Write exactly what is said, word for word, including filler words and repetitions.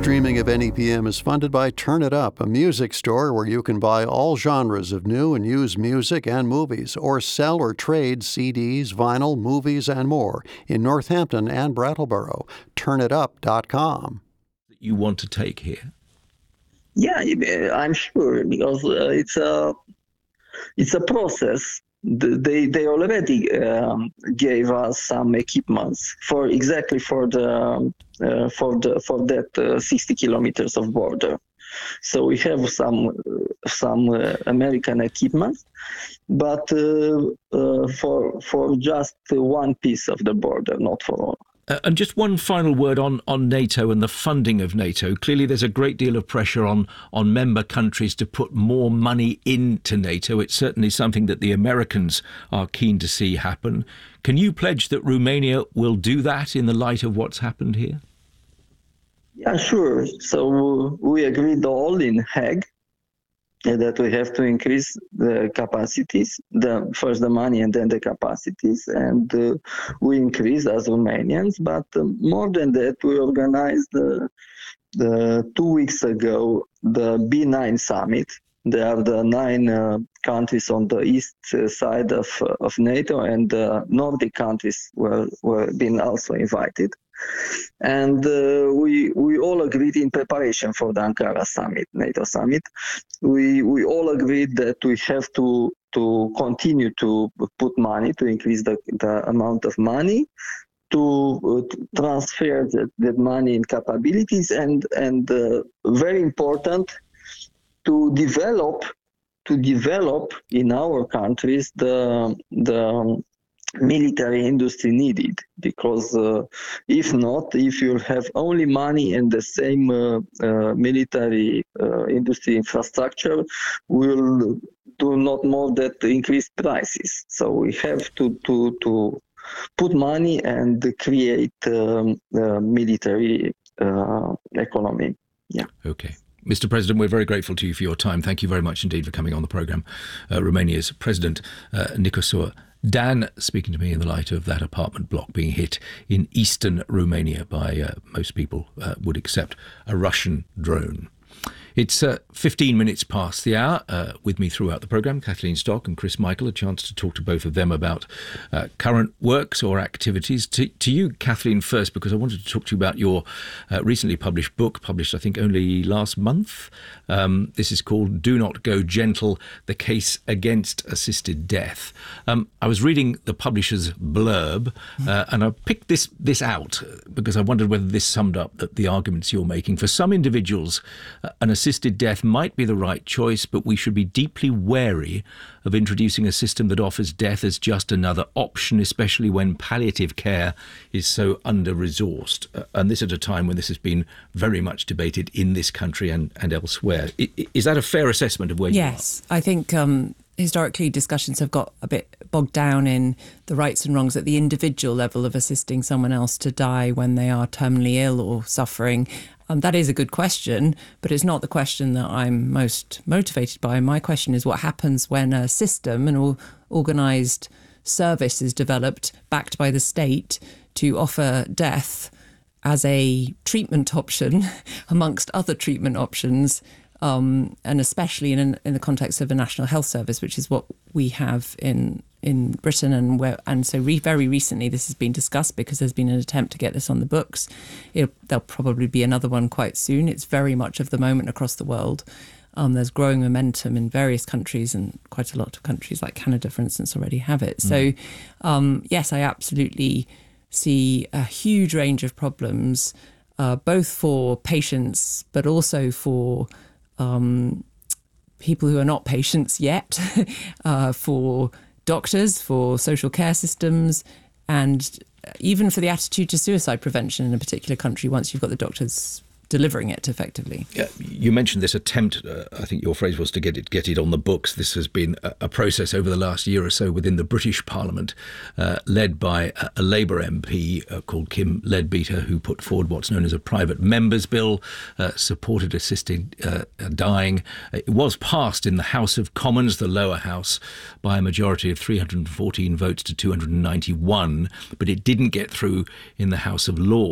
streaming of N E P M is funded by Turn It Up, a music store where you can buy all genres of new and used music and movies, or sell or trade C Ds, vinyl, movies, and more in Northampton and Brattleboro. turn it up dot com. You want to take here? Yeah, I'm sure, because uh, it's a it's a process. They they already um, gave us some equipments for exactly for the uh, for the for that uh, sixty kilometers of border. So we have some some uh, American equipment, but uh, uh, for for just one piece of the border, not for all. Uh, and just one final word on, on NATO and the funding of NATO. Clearly, there's a great deal of pressure on, on member countries to put more money into NATO. It's certainly something that the Americans are keen to see happen. Can you pledge that Romania will do that in the light of what's happened here? Yeah, sure. So we agreed all in Hague that we have to increase the capacities, the first the money and then the capacities, and uh, we increase as Romanians. But uh, more than that, we organized uh, the two weeks ago the B nine summit. There are the nine uh, countries on the east side of uh, of NATO, and the Nordic countries were were being also invited. And uh, we we all agreed in preparation for the Ankara summit, NATO summit. We we all agreed that we have to to continue to put money, to increase the, the amount of money, to, uh, to transfer that, that money in capabilities, and and uh, very important, to develop to develop in our countries the the military industry needed, because uh, if not, if you have only money and the same uh, uh, military uh, industry infrastructure, will do not more than increase prices. So we have to to to put money and create um, uh, military uh, economy. Yeah. Okay. Mister President, we're very grateful to you for your time. Thank you very much indeed for coming on the programme. Uh, Romania's President, uh, Nicosua Dan, speaking to me in the light of that apartment block being hit in eastern Romania by, uh, most people uh, would accept, a Russian drone. It's uh, fifteen minutes past the hour. Uh, with me throughout the programme, Kathleen Stock and Chris Michael, a chance to talk to both of them about uh, current works or activities. To, to you, Kathleen, first, because I wanted to talk to you about your uh, recently published book, published, I think, only last month. Um, this is called Do Not Go Gentle, The Case Against Assisted Death. Um, I was reading the publisher's blurb, uh, and I picked this, this out because I wondered whether this summed up the, the arguments you're making. For some individuals, uh, an assisted death might be the right choice, but we should be deeply wary of introducing a system that offers death as just another option, especially when palliative care is so under-resourced. Uh, and this at a time when this has been very much debated in this country and, and elsewhere. I, is that a fair assessment of where yes, you are? Yes, I think um, historically discussions have got a bit bogged down in the rights and wrongs at the individual level of assisting someone else to die when they are terminally ill or suffering. Um, that is a good question, but it's not the question that I'm most motivated by. My question is what happens when a system, an or- organised service is developed, backed by the state, to offer death as a treatment option amongst other treatment options, um, and especially in, in the context of a national health service, which is what we have in in Britain, and where, and so re, very recently this has been discussed because there's been an attempt to get this on the books. It'll, there'll probably be another one quite soon. It's very much of the moment across the world. Um, there's growing momentum in various countries, and quite a lot of countries like Canada, for instance, already have it. Mm. So um, yes, I absolutely see a huge range of problems, uh, both for patients, but also for um, people who are not patients yet, uh, for doctors, for social care systems, and even for the attitude to suicide prevention in a particular country once you've got the doctors delivering it effectively. Yeah, you mentioned this attempt, uh, I think your phrase was to get it get it on the books. This has been a, a process over the last year or so within the British Parliament, uh, led by a, a Labour M P uh, called Kim Leadbeater, who put forward what's known as a private member's bill, uh, supported assisted uh, dying. It was passed in the House of Commons, the lower house, by a majority of three hundred fourteen votes to two hundred ninety-one, but it didn't get through in the House of Lords.